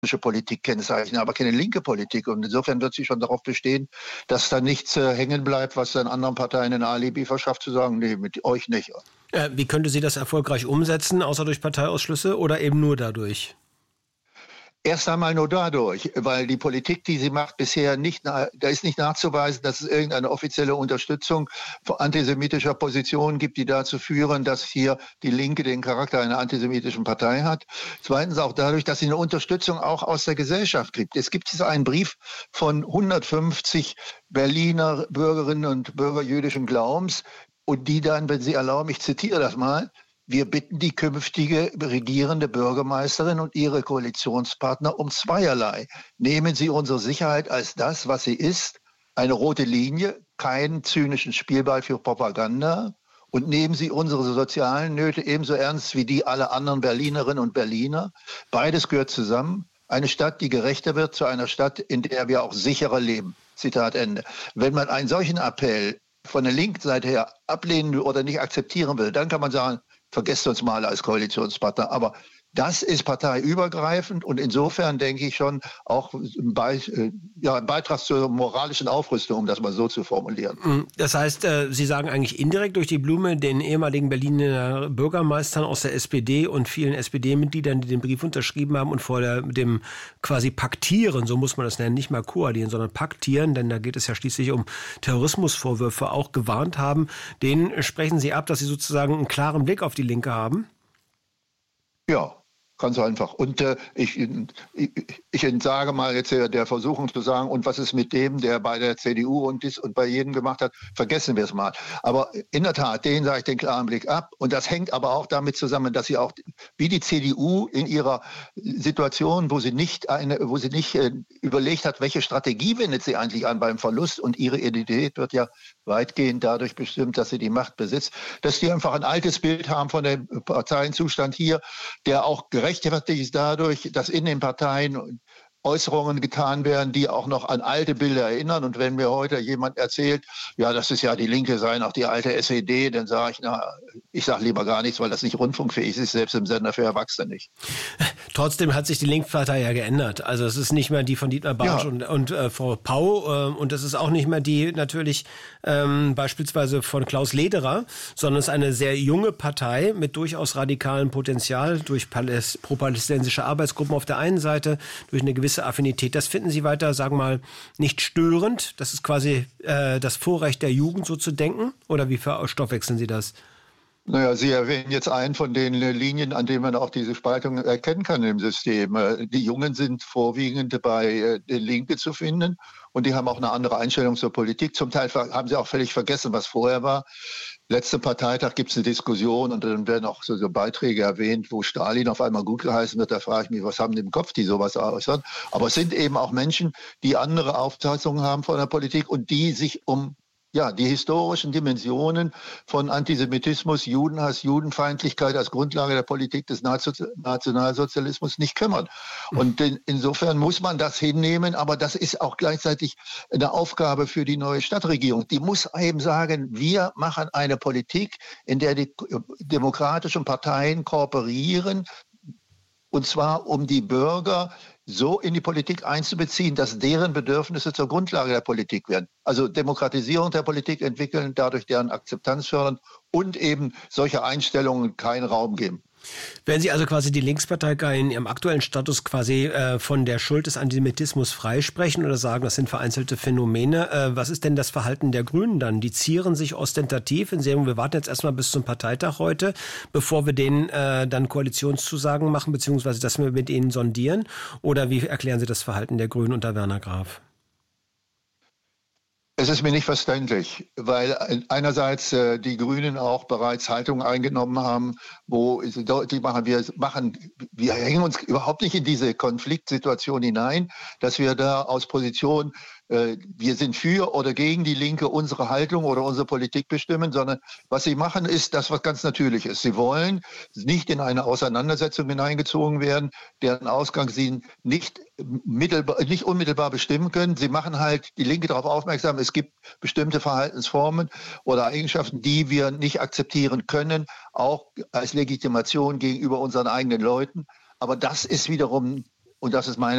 Politik kennzeichnen, aber keine linke Politik. Und insofern wird sie schon darauf bestehen, dass da nichts hängen bleibt, was dann anderen Parteien ein Alibi verschafft, zu sagen, nee, mit euch nicht. Wie könnte sie das erfolgreich umsetzen, außer durch Parteiausschlüsse oder eben nur dadurch? Erst einmal nur dadurch, weil die Politik, die sie macht, bisher da ist nicht nachzuweisen, dass es irgendeine offizielle Unterstützung von antisemitischer Positionen gibt, die dazu führen, dass hier die Linke den Charakter einer antisemitischen Partei hat. Zweitens auch dadurch, dass sie eine Unterstützung auch aus der Gesellschaft kriegt. Es gibt jetzt einen Brief von 150 Berliner Bürgerinnen und Bürger jüdischen Glaubens und die dann, wenn Sie erlauben, ich zitiere das mal: Wir bitten die künftige regierende Bürgermeisterin und ihre Koalitionspartner um zweierlei. Nehmen Sie unsere Sicherheit als das, was sie ist, eine rote Linie, keinen zynischen Spielball für Propaganda, und nehmen Sie unsere sozialen Nöte ebenso ernst wie die aller anderen Berlinerinnen und Berliner. Beides gehört zusammen. Eine Stadt, die gerechter wird, zu einer Stadt, in der wir auch sicherer leben. Zitat Ende. Wenn man einen solchen Appell von der linken Seite her ablehnen oder nicht akzeptieren will, dann kann man sagen, vergesst uns mal als Koalitionspartner. Aber das ist parteiübergreifend und insofern denke ich schon auch ein Beitrag zur moralischen Aufrüstung, um das mal so zu formulieren. Das heißt, Sie sagen eigentlich indirekt durch die Blume den ehemaligen Berliner Bürgermeistern aus der SPD und vielen SPD-Mitgliedern, die den Brief unterschrieben haben und vor dem quasi Paktieren, so muss man das nennen, nicht mal koalieren, sondern Paktieren, denn da geht es ja schließlich um Terrorismusvorwürfe, auch gewarnt haben. Denen sprechen Sie ab, dass Sie sozusagen einen klaren Blick auf die Linke haben? Ja. Ganz einfach. Und ich entsage mal jetzt der Versuchung zu sagen, und was ist mit dem, der bei der CDU und bei jedem gemacht hat, vergessen wir es mal. Aber in der Tat, denen sage ich den klaren Blick ab. Und das hängt aber auch damit zusammen, dass sie auch, wie die CDU in ihrer Situation, wo sie nicht überlegt hat, welche Strategie wendet sie eigentlich an beim Verlust, und ihre Identität wird ja weitgehend dadurch bestimmt, dass sie die Macht besitzt, dass die einfach ein altes Bild haben von dem Parteienzustand hier, der auch gerechtfertigt ist dadurch, dass in den Parteien Äußerungen getan werden, die auch noch an alte Bilder erinnern. Und wenn mir heute jemand erzählt, ja, das ist ja die Linke, sei noch die alte SED, dann sage ich sage lieber gar nichts, weil das nicht rundfunkfähig ist, selbst im Sender für Erwachsene nicht. Trotzdem hat sich die Linkspartei ja geändert. Also es ist nicht mehr die von Dietmar Bartsch und Frau Pau und es ist auch nicht mehr die natürlich beispielsweise von Klaus Lederer, sondern es ist eine sehr junge Partei mit durchaus radikalem Potenzial durch pro-palästinensische Arbeitsgruppen auf der einen Seite, durch eine gewisse Affinität. Das finden Sie weiter, sagen wir mal, nicht störend? Das ist quasi das Vorrecht der Jugend, so zu denken? Oder wie verstoffwechseln Sie das? Naja, Sie erwähnen jetzt einen von den Linien, an denen man auch diese Spaltung erkennen kann im System. Die Jungen sind vorwiegend bei der Linke zu finden und die haben auch eine andere Einstellung zur Politik. Zum Teil haben sie auch völlig vergessen, was vorher war. Letzten Parteitag gibt es eine Diskussion und dann werden auch so Beiträge erwähnt, wo Stalin auf einmal gut geheißen wird. Da frage ich mich, was haben die im Kopf, die sowas äußern? Aber es sind eben auch Menschen, die andere Auffassungen haben von der Politik und die sich die historischen Dimensionen von Antisemitismus, Judenhass, Judenfeindlichkeit als Grundlage der Politik des Nationalsozialismus nicht kümmern. Und insofern muss man das hinnehmen, aber das ist auch gleichzeitig eine Aufgabe für die neue Stadtregierung. Die muss eben sagen, wir machen eine Politik, in der die demokratischen Parteien kooperieren, und zwar um die Bürger so in die Politik einzubeziehen, dass deren Bedürfnisse zur Grundlage der Politik werden. Also Demokratisierung der Politik entwickeln, dadurch deren Akzeptanz fördern und eben solche Einstellungen keinen Raum geben. Werden Sie also quasi die Linkspartei in ihrem aktuellen Status quasi von der Schuld des Antisemitismus freisprechen oder sagen, das sind vereinzelte Phänomene? Was ist denn das Verhalten der Grünen dann? Die zieren sich ostentativ und sagen, wir warten jetzt erstmal bis zum Parteitag heute, bevor wir denen dann Koalitionszusagen machen, beziehungsweise dass wir mit ihnen sondieren? Oder wie erklären Sie das Verhalten der Grünen unter Werner Graf? Es ist mir nicht verständlich, weil einerseits die Grünen auch bereits Haltung eingenommen haben, wo sie deutlich machen, wir hängen uns überhaupt nicht in diese Konfliktsituation hinein, dass wir da aus Position, wir sind für oder gegen die Linke unsere Haltung oder unsere Politik bestimmen, sondern was sie machen, ist das, was ganz natürlich ist. Sie wollen nicht in eine Auseinandersetzung hineingezogen werden, deren Ausgang sie nicht unmittelbar bestimmen können. Sie machen halt die Linke darauf aufmerksam, es gibt bestimmte Verhaltensformen oder Eigenschaften, die wir nicht akzeptieren können, auch als Legitimation gegenüber unseren eigenen Leuten. Aber das ist wiederum, und das ist meine